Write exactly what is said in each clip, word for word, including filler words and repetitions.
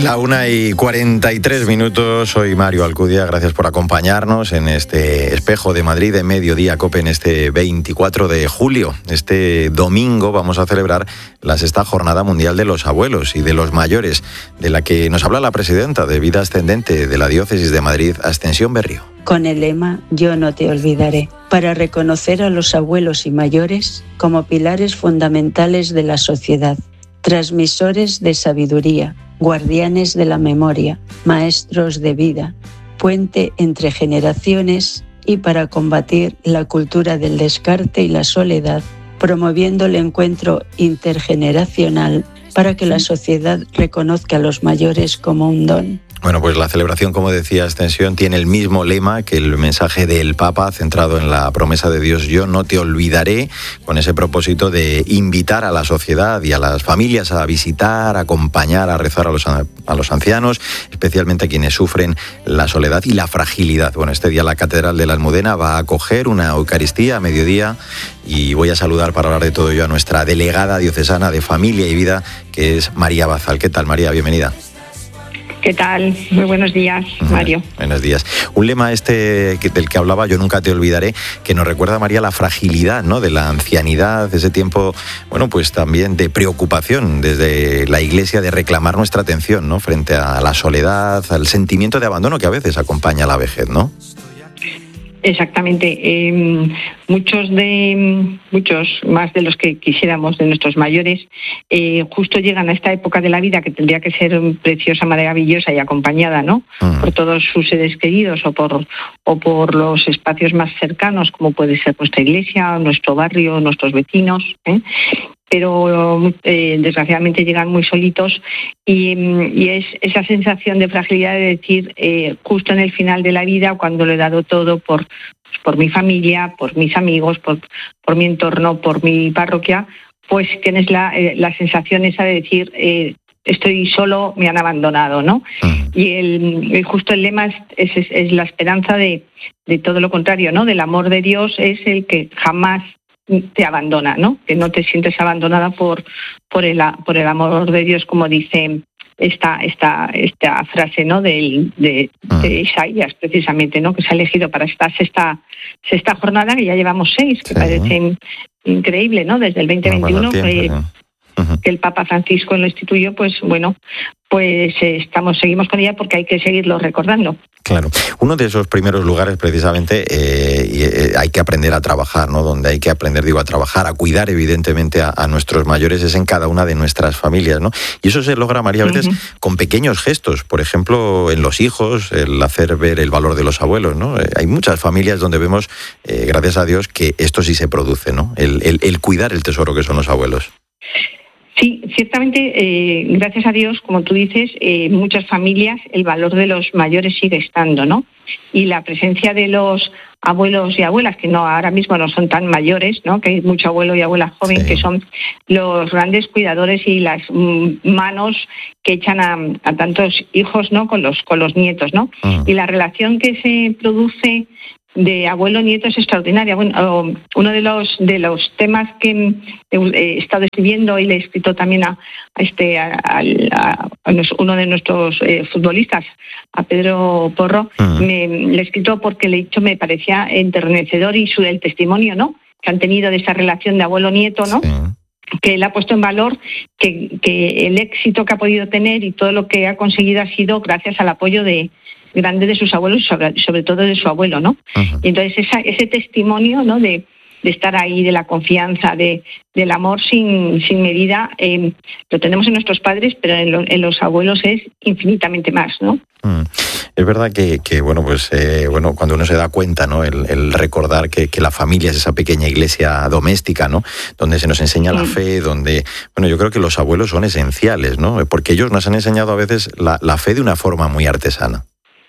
La una y cuarenta y tres minutos, soy Mario Alcudia, gracias por acompañarnos en este espejo de Madrid de Mediodía COPE en este veinticuatro de julio. Este domingo vamos a celebrar la sexta Jornada Mundial de los Abuelos y de los Mayores, de la que nos habla la presidenta de Vida Ascendente de la Diócesis de Madrid, Ascensión Berrío. Con el lema Yo no te olvidaré, para reconocer a los abuelos y mayores como pilares fundamentales de la sociedad, transmisores de sabiduría, guardianes de la memoria, maestros de vida, puente entre generaciones y para combatir la cultura del descarte y la soledad, promoviendo el encuentro intergeneracional para que la sociedad reconozca a los mayores como un don. Bueno, pues la celebración, como decía Ascensión, tiene el mismo lema que el mensaje del Papa, centrado en la promesa de Dios, yo no te olvidaré, con ese propósito de invitar a la sociedad y a las familias a visitar, a acompañar, a rezar a los, a los ancianos, especialmente a quienes sufren la soledad y la fragilidad. Bueno, este día la Catedral de la Almudena va a acoger una Eucaristía a mediodía y voy a saludar para hablar de todo ello a nuestra delegada diocesana de Familia y Vida, que es María Bazal. ¿Qué tal, María? Bienvenida. ¿Qué tal? Muy buenos días, Mario. Buenos días. Un lema este del que hablaba, yo nunca te olvidaré, que nos recuerda, María, la fragilidad, ¿no?, de la ancianidad, ese tiempo, bueno, pues también de preocupación desde la Iglesia de reclamar nuestra atención, ¿no?, frente a la soledad, al sentimiento de abandono que a veces acompaña a la vejez, ¿no? Exactamente. Eh, muchos de muchos más de los que quisiéramos de nuestros mayores eh, justo llegan a esta época de la vida que tendría que ser preciosa, maravillosa y acompañada, ¿no? Uh-huh. Por todos sus seres queridos o por o por los espacios más cercanos, como puede ser nuestra iglesia, nuestro barrio, nuestros vecinos, ¿eh? Pero eh, desgraciadamente llegan muy solitos y, y es esa sensación de fragilidad de decir, eh, justo en el final de la vida, cuando lo he dado todo por, por mi familia, por mis amigos, por, por mi entorno, por mi parroquia, pues tienes la, eh, la sensación esa de decir, eh, estoy solo, me han abandonado, ¿no? Uh-huh. Y el, justo el lema es, es, es la esperanza de, de todo lo contrario, ¿no? Del amor de Dios es el que jamás te abandona, ¿no? Que no te sientes abandonada por por el por el amor de Dios, como dice esta esta esta frase, ¿no?, de, de, de Isaías, precisamente, ¿no?, que se ha elegido para esta sexta sexta jornada, que ya llevamos seis, que sí, parece increíble, ¿no? Desde el veinte veintiuno, no, que, uh-huh. que el Papa Francisco lo instituyó, pues bueno, pues estamos seguimos con ella porque hay que seguirlo recordando. Claro. Uno de esos primeros lugares, precisamente, eh, eh, hay que aprender a trabajar, ¿no? Donde hay que aprender, digo, a trabajar, a cuidar, evidentemente, a, a nuestros mayores, es en cada una de nuestras familias, ¿no? Y eso se logra, María, a veces uh-huh. con pequeños gestos. Por ejemplo, en los hijos, el hacer ver el valor de los abuelos, ¿no? Eh, hay muchas familias donde vemos, eh, gracias a Dios, que esto sí se produce, ¿no? El, el, el cuidar el tesoro que son los abuelos. Sí, ciertamente, eh, gracias a Dios, como tú dices, eh, muchas familias el valor de los mayores sigue estando, ¿no? Y la presencia de los abuelos y abuelas, que no ahora mismo no son tan mayores, ¿no?, que hay mucho abuelo y abuela joven, sí, que son los grandes cuidadores y las mm, manos que echan a, a tantos hijos, ¿no?, con los con los nietos, ¿no? Uh-huh. Y la relación que se produce de abuelo-nieto es extraordinaria. Bueno, uno de los de los temas que he estado escribiendo y le he escrito también a, a este a, a, a uno de nuestros eh, futbolistas, a Pedro Porro, uh-huh. me, le he escrito porque le he dicho me parecía enternecedor y su el testimonio, ¿no?, que han tenido de esa relación de abuelo-nieto, ¿no? Sí. Que él ha puesto en valor que, que el éxito que ha podido tener y todo lo que ha conseguido ha sido gracias al apoyo de grande de sus abuelos, sobre, sobre todo de su abuelo, ¿no? Uh-huh. Y entonces esa, ese testimonio, ¿no?, de, de estar ahí, de la confianza, de del amor sin sin medida, eh, lo tenemos en nuestros padres, pero en, lo, en los abuelos es infinitamente más, ¿no? Mm. Es verdad que, que bueno, pues eh, bueno, cuando uno se da cuenta, ¿no?, el, el recordar que, que la familia es esa pequeña iglesia doméstica, ¿no?, donde se nos enseña sí. la fe, donde, bueno, yo creo que los abuelos son esenciales, ¿no?, porque ellos nos han enseñado a veces la, la fe de una forma muy artesana.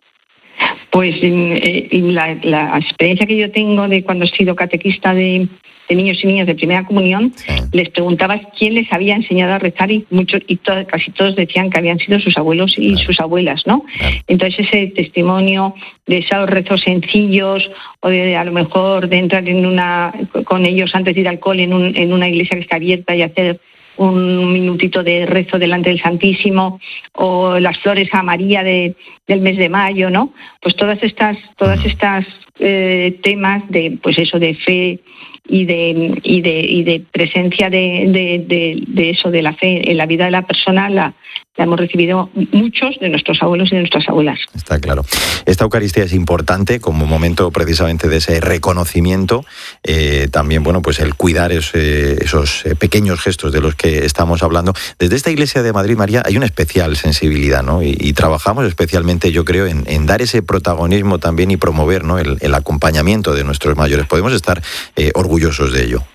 Pues eh, la, la experiencia que yo tengo de cuando he sido catequista de, de niños y niñas de primera comunión, sí. les preguntabas quién les había enseñado a rezar y muchos y to, casi todos decían que habían sido sus abuelos y claro. sus abuelas, ¿no? Claro. Entonces ese testimonio de esos rezos sencillos o de a lo mejor de entrar en una con ellos antes de ir al cole en, un, en una iglesia que está abierta y hacer un minutito de rezo delante del Santísimo, o las flores a María de, del mes de mayo, ¿no? Pues todas estas, todas estas eh, temas de, pues eso, de fe y de y de y de presencia de, de, de, de eso, de la fe en la vida de la persona, la, la hemos recibido muchos de nuestros abuelos y de nuestras abuelas. Está claro. Esta Eucaristía es importante como momento precisamente de ese reconocimiento, eh, también, bueno, pues el cuidar ese, esos pequeños gestos de los que estamos hablando. Desde esta Iglesia de Madrid, María, hay una especial sensibilidad, ¿no? Y, y trabajamos especialmente, yo creo, en, en dar ese protagonismo también y promover, ¿no?, el, el acompañamiento de nuestros mayores. Podemos estar eh, orgullosos de ello.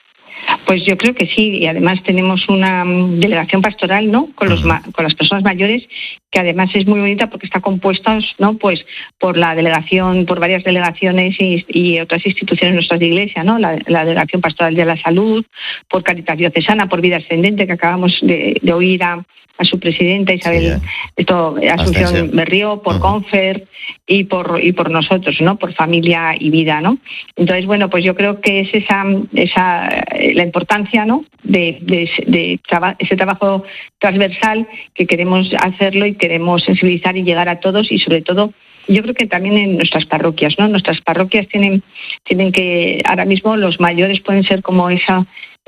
Pues yo creo que sí, y además tenemos una delegación pastoral, ¿no?, con los ma- con las personas mayores, que además es muy bonita porque está compuesta, ¿no?, pues por la delegación, por varias delegaciones y, y otras instituciones de nuestra iglesia, ¿no?, la, la delegación pastoral de la salud, por Cáritas Diocesana, por Vida Ascendente, que acabamos de, de oír a, a su presidenta Isabel, sí, esto, Asunción Ascensión. Berrío, por uh-huh. Confer y por y por nosotros, ¿no?, por Familia y Vida, ¿no? Entonces, bueno, pues yo creo que es esa esa la importancia, ¿no?, de, de, de traba, ese trabajo transversal que queremos hacerlo y queremos sensibilizar y llegar a todos, y sobre todo yo creo que también en nuestras parroquias, ¿no? Nuestras parroquias tienen tienen que, ahora mismo los mayores pueden ser como esa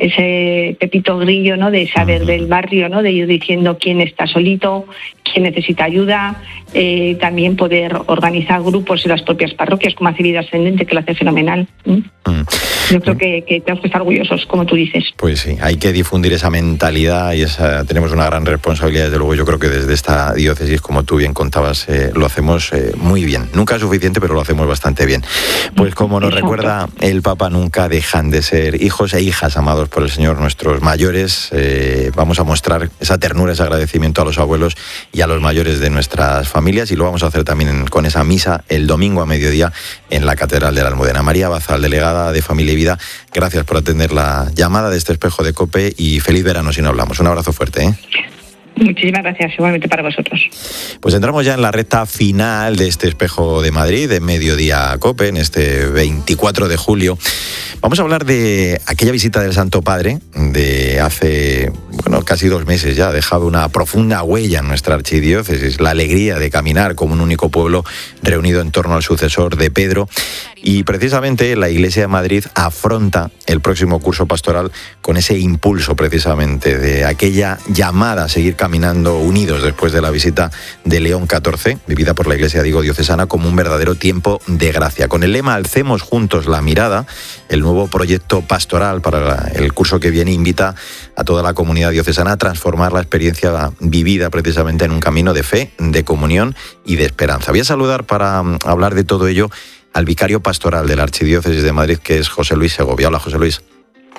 ese pepito grillo, ¿no?, de saber uh-huh. del barrio, ¿no?, de ir diciendo quién está solito, quién necesita ayuda, eh, también poder organizar grupos en las propias parroquias, como hace Vida Ascendente, que lo hace fenomenal. ¿Mm? Uh-huh. Yo creo que, que tenemos que estar orgullosos, como tú dices. Pues sí, hay que difundir esa mentalidad y esa, tenemos una gran responsabilidad, desde luego. Yo creo que desde esta diócesis, como tú bien contabas, eh, lo hacemos eh, muy bien. Nunca es suficiente, pero lo hacemos bastante bien. Pues como nos Exacto. recuerda el Papa, nunca dejan de ser hijos e hijas amados por el Señor, nuestros mayores. Eh, vamos a mostrar esa ternura, ese agradecimiento a los abuelos y a los mayores de nuestras familias, y lo vamos a hacer también en, con esa misa el domingo a mediodía en la Catedral de la Almudena. María Bazal, delegada de Familia y Vida, gracias por atender la llamada de este espejo de COPE y feliz verano si no hablamos. Un abrazo fuerte, ¿eh? Muchísimas gracias, igualmente para vosotros. Pues entramos ya en la recta final de este Espejo de Madrid, de Mediodía COPE, en este veinticuatro de julio. Vamos a hablar de aquella visita del Santo Padre de hace, bueno, casi dos meses ya. Ha dejado una profunda huella en nuestra archidiócesis, la alegría de caminar como un único pueblo reunido en torno al sucesor de Pedro. Y precisamente la Iglesia de Madrid afronta el próximo curso pastoral con ese impulso precisamente de aquella llamada a seguir caminando unidos después de la visita de León catorce, vivida por la Iglesia, digo, diocesana, como un verdadero tiempo de gracia. Con el lema Alcemos juntos la mirada, el nuevo proyecto pastoral para el curso que viene invita a toda la comunidad diocesana a transformar la experiencia vivida precisamente en un camino de fe, de comunión y de esperanza. Voy a saludar para hablar de todo ello al vicario pastoral de la Archidiócesis de Madrid, que es José Luis Segovia. Hola, José Luis.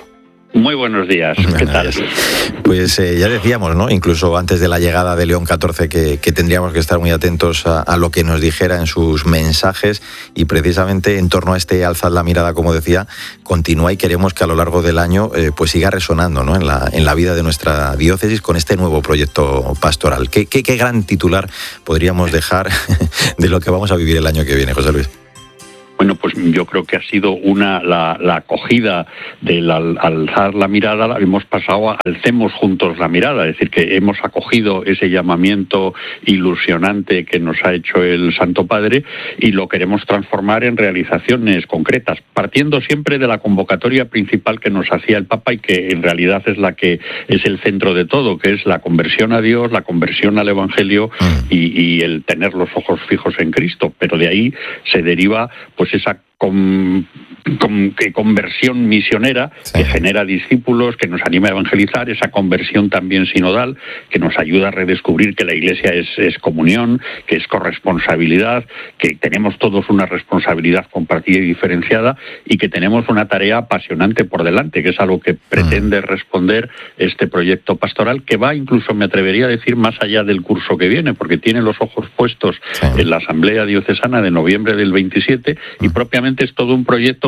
Muy buenos días, ¿qué tal? Pues eh, ya decíamos, ¿no?, incluso antes de la llegada de León catorce, que, que tendríamos que estar muy atentos a, a lo que nos dijera en sus mensajes, y precisamente en torno a este alzad la mirada, como decía, continúa, y queremos que a lo largo del año eh, pues siga resonando, ¿no?, en la, en la vida de nuestra diócesis con este nuevo proyecto pastoral. ¿Qué, qué, qué gran titular podríamos dejar de lo que vamos a vivir el año que viene, José Luis? Bueno, pues yo creo que ha sido una la, la acogida del al, alzar la mirada, la hemos pasado a alcemos juntos la mirada, es decir, que hemos acogido ese llamamiento ilusionante que nos ha hecho el Santo Padre y lo queremos transformar en realizaciones concretas, partiendo siempre de la convocatoria principal que nos hacía el Papa y que en realidad es la que es el centro de todo, que es la conversión a Dios, la conversión al Evangelio y, y el tener los ojos fijos en Cristo, pero de ahí se deriva pues esa con, con, que conversión misionera, sí, que genera discípulos, que nos anima a evangelizar, esa conversión también sinodal, que nos ayuda a redescubrir que la Iglesia es, es comunión, que es corresponsabilidad, que tenemos todos una responsabilidad compartida y diferenciada, y que tenemos una tarea apasionante por delante, que es algo que pretende responder este proyecto pastoral, que va incluso, me atrevería a decir, más allá del curso que viene, porque tiene los ojos puestos sí. en la Asamblea Diocesana de noviembre del veintisiete, y propiamente es todo un proyecto que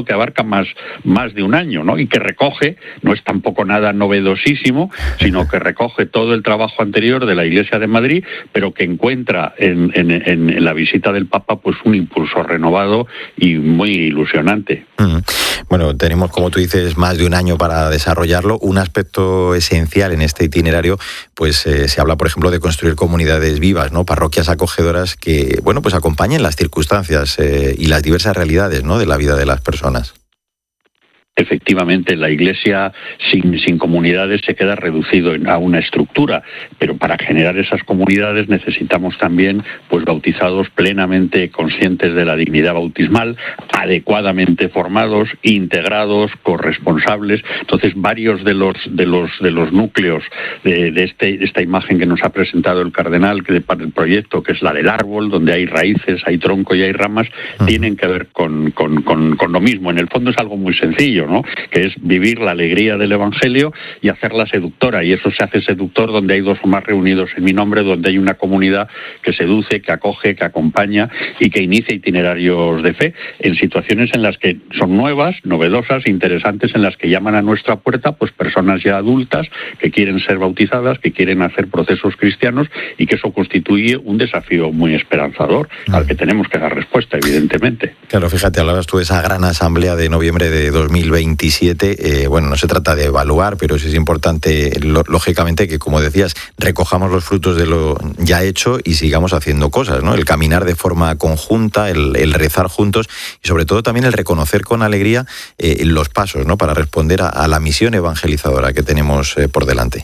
que abarca más, más de un año, ¿no? Y que recoge, no es tampoco nada novedosísimo, sino que recoge todo el trabajo anterior de la Iglesia de Madrid, pero que encuentra en, en, en la visita del Papa pues un impulso renovado y muy ilusionante. Mm. Bueno, tenemos, como tú dices, más de un año para desarrollarlo. Un aspecto esencial en este itinerario, pues eh, se habla, por ejemplo, de construir comunidades vivas, ¿no? Parroquias acogedoras que, bueno, pues acompañen las circunstancias eh, y las diversas realidades, ¿no?, de la vida de las personas. Efectivamente, la Iglesia sin, sin comunidades se queda reducido a una estructura, pero para generar esas comunidades necesitamos también pues bautizados plenamente conscientes de la dignidad bautismal, adecuadamente formados, integrados, corresponsables. Entonces, varios de los de los de los núcleos de, de, este, de esta imagen que nos ha presentado el cardenal que para el proyecto, que es la del árbol, donde hay raíces, hay tronco y hay ramas, uh-huh. tienen que ver con, con, con, con lo mismo. En el fondo es algo muy sencillo, ¿no? Que es vivir la alegría del Evangelio y hacerla seductora, y eso se hace seductor donde hay dos o más reunidos en mi nombre, donde hay una comunidad que seduce, que acoge, que acompaña y que inicia itinerarios de fe en situaciones en las que son nuevas, novedosas, interesantes, en las que llaman a nuestra puerta pues personas ya adultas que quieren ser bautizadas, que quieren hacer procesos cristianos, y que eso constituye un desafío muy esperanzador mm. al que tenemos que dar respuesta, evidentemente. Claro, fíjate, hablabas tú de esa gran asamblea de noviembre de dos mil veintisiete, eh, bueno, no se trata de evaluar, pero sí es importante, lo, lógicamente, que, como decías, recojamos los frutos de lo ya hecho y sigamos haciendo cosas, ¿no? El caminar de forma conjunta, el, el rezar juntos y, sobre todo, también el reconocer con alegría eh, los pasos, ¿no?, para responder a, a la misión evangelizadora que tenemos eh, por delante.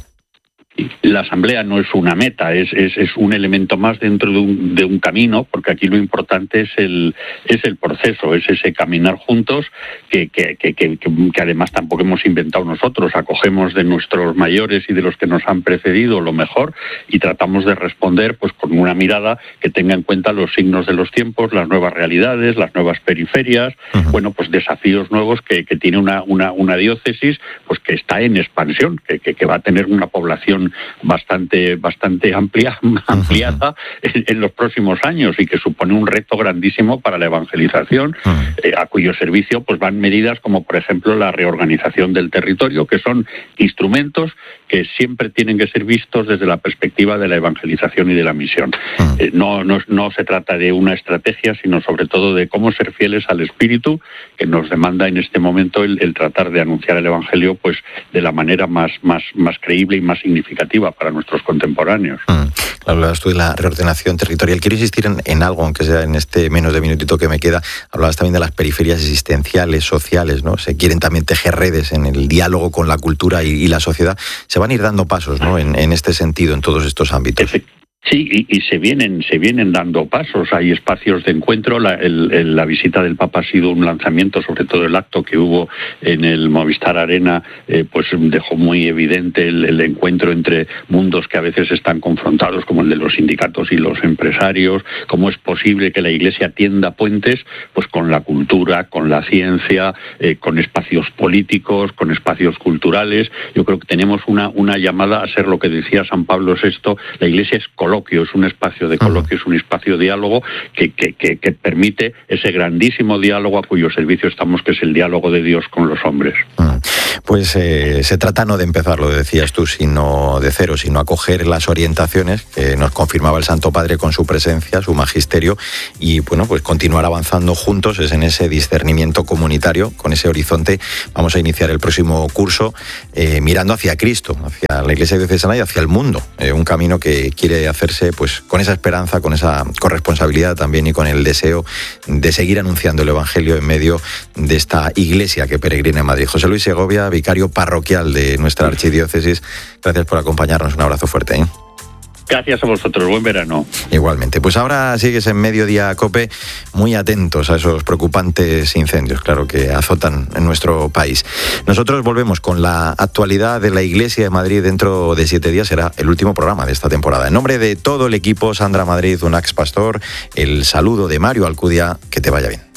La asamblea no es una meta, es, es, es un elemento más dentro de un, de un camino, porque aquí lo importante es el, es el proceso, es ese caminar juntos que, que, que, que, que además tampoco hemos inventado nosotros. Acogemos de nuestros mayores y de los que nos han precedido lo mejor y tratamos de responder pues con una mirada que tenga en cuenta los signos de los tiempos, las nuevas realidades, las nuevas periferias, uh-huh. bueno, pues desafíos nuevos que, que tiene una, una, una diócesis pues que está en expansión, que, que, que va a tener una población bastante bastante amplia, ampliada en, en los próximos años, y que supone un reto grandísimo para la evangelización, eh, a cuyo servicio pues van medidas como, por ejemplo, la reorganización del territorio, que son instrumentos que siempre tienen que ser vistos desde la perspectiva de la evangelización y de la misión. Eh, no, no, no se trata de una estrategia, sino sobre todo de cómo ser fieles al Espíritu, que nos demanda en este momento el, el tratar de anunciar el Evangelio pues de la manera más, más, más creíble y más significativa para nuestros contemporáneos. Mm. Hablabas tú de la reordenación territorial. Quiero insistir en, en algo, aunque sea en este menos de minutito que me queda. Hablabas también de las periferias existenciales, sociales, ¿no? Se quieren también tejer redes en el diálogo con la cultura y, y la sociedad. Se van a ir dando pasos, ¿no?, en, en este sentido, en todos estos ámbitos. Efect- Sí, y, y se vienen se vienen dando pasos, hay espacios de encuentro. La, el, el, la visita del Papa ha sido un lanzamiento, sobre todo el acto que hubo en el Movistar Arena, eh, pues dejó muy evidente el, el encuentro entre mundos que a veces están confrontados, como el de los sindicatos y los empresarios. Cómo es posible que la Iglesia tienda puentes pues con la cultura, con la ciencia, eh, con espacios políticos, con espacios culturales. Yo creo que tenemos una, una llamada a ser lo que decía San Pablo sexto, la Iglesia es coloquio, es un espacio de coloquio, es un espacio de diálogo que, que, que, que permite ese grandísimo diálogo a cuyo servicio estamos, que es el diálogo de Dios con los hombres. Pues eh, se trata no de empezar, lo decías tú, sino de cero, sino acoger las orientaciones que nos confirmaba el Santo Padre con su presencia, su magisterio, y bueno, pues continuar avanzando juntos es en ese discernimiento comunitario, con ese horizonte. Vamos a iniciar el próximo curso eh, mirando hacia Cristo, hacia la Iglesia diocesana y hacia el mundo, eh, un camino que quiere hacerse pues con esa esperanza, con esa corresponsabilidad también y con el deseo de seguir anunciando el Evangelio en medio de esta Iglesia que peregrina en Madrid. José Luis Segovia, vicario parroquial de nuestra archidiócesis, gracias por acompañarnos, un abrazo fuerte, ¿eh? Gracias a vosotros, buen verano. Igualmente. Pues ahora sigues en Mediodía Cope, muy atentos a esos preocupantes incendios, claro, que azotan en nuestro país. Nosotros volvemos con la actualidad de la Iglesia de Madrid dentro de siete días, será el último programa de esta temporada. En nombre de todo el equipo, Sandra Madrid, Unax Pastor, el saludo de Mario Alcudia, que te vaya bien.